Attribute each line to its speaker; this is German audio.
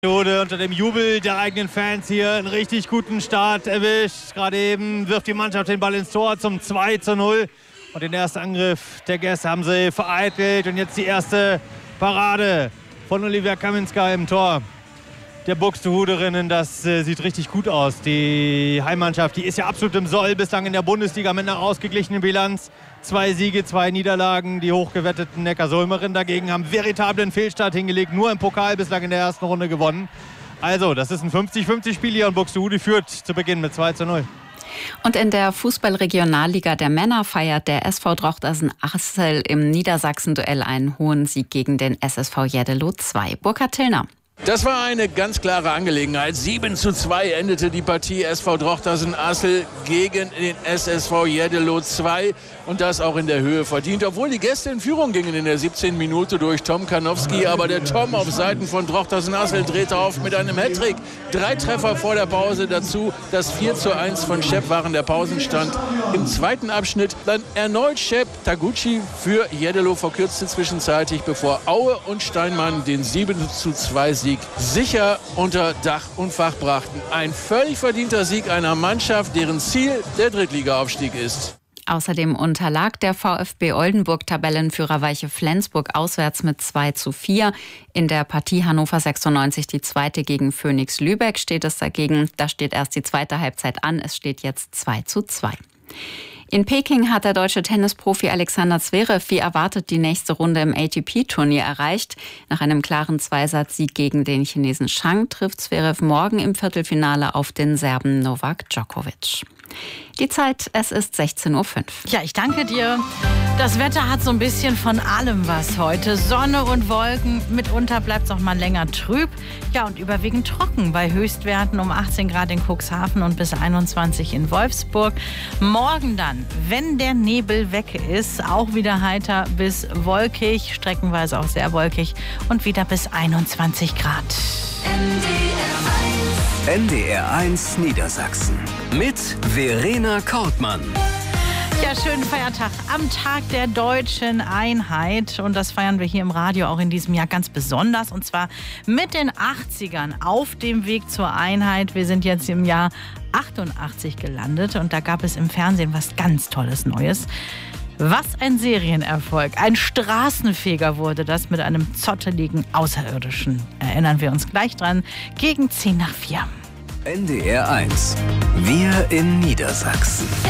Speaker 1: Unter dem Jubel der eigenen Fans hier einen richtig guten Start erwischt. Gerade eben wirft die Mannschaft den Ball ins Tor zum 2:0. Und den ersten Angriff der Gäste haben sie vereitelt. Und jetzt die erste Parade von Olivia Kaminska im Tor der Buxtehuderinnen. Das sieht richtig gut aus. Die Heimmannschaft, die ist ja absolut im Soll bislang in der Bundesliga mit einer ausgeglichenen Bilanz. 2 Siege, 2 Niederlagen. Die hochgewetteten Neckarsulmerinnen dagegen haben veritablen Fehlstart hingelegt. Nur im Pokal bislang in der ersten Runde gewonnen. Also, das ist ein 50-50-Spiel hier und Buxtehude führt zu Beginn mit 2:0.
Speaker 2: Und in der Fußball-Regionalliga der Männer feiert der SV Drochtersen-Assel im Niedersachsen-Duell einen hohen Sieg gegen den SSV Jeddelo 2. Burkhard Tillner.
Speaker 3: Das war eine ganz klare Angelegenheit. 7:2 endete die Partie SV Drochtersen-Assel gegen den SSV Jeddelo 2 und das auch in der Höhe verdient. Obwohl die Gäste in Führung gingen in der 17. Minute durch Tom Kanowski, aber der Tom auf Seiten von Drochtersen-Assel drehte auf mit einem Hattrick. 3 Treffer vor der Pause, dazu das 4:1 von Shep waren der Pausenstand. Im zweiten Abschnitt dann erneut Shep. Taguchi für Jeddelo verkürzte zwischenzeitlich, bevor Aue und Steinmann den 7:2 Sieg sicher unter Dach und Fach brachten. Ein völlig verdienter Sieg einer Mannschaft, deren Ziel der Drittligaaufstieg ist.
Speaker 2: Außerdem unterlag der VfB Oldenburg Tabellenführer Weiche Flensburg auswärts mit 2:4. In der Partie Hannover 96 die zweite gegen Phoenix Lübeck steht es dagegen. Da steht erst die zweite Halbzeit an. Es steht jetzt 2:2. In Peking hat der deutsche Tennisprofi Alexander Zverev wie erwartet die nächste Runde im ATP-Turnier erreicht. Nach einem klaren Zweisatz-Sieg gegen den Chinesen Zhang trifft Zverev morgen im Viertelfinale auf den Serben Novak Djokovic. Die Zeit, es ist 16:05 Uhr.
Speaker 4: Ja, ich danke dir. Das Wetter hat so ein bisschen von allem was heute. Sonne und Wolken, mitunter bleibt es auch mal länger trüb. Ja, und überwiegend trocken bei Höchstwerten um 18 Grad in Cuxhaven und bis 21 in Wolfsburg. Morgen dann, wenn der Nebel weg ist, auch wieder heiter bis wolkig, streckenweise auch sehr wolkig und wieder bis 21 Grad.
Speaker 5: NDR1 Niedersachsen mit Verena Kortmann.
Speaker 4: Ja, schönen Feiertag am Tag der Deutschen Einheit. Und das feiern wir hier im Radio auch in diesem Jahr ganz besonders. Und zwar mit den 80ern auf dem Weg zur Einheit. Wir sind jetzt im Jahr 88 gelandet und da gab es im Fernsehen was ganz Tolles Neues. Was ein Serienerfolg. Ein Straßenfeger wurde das mit einem zotteligen Außerirdischen. Erinnern wir uns gleich dran. Gegen 3:50.
Speaker 5: NDR1. Wir in Niedersachsen.